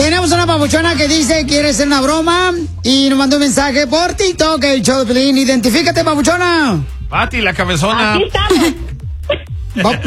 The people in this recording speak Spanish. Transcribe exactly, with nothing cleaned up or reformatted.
Tenemos una papuchona que dice quiere hacer una broma y nos mandó un mensaje por TikTok, el show de Piolín. Identifícate, papuchona. Pati, la cabezona. Aquí estamos.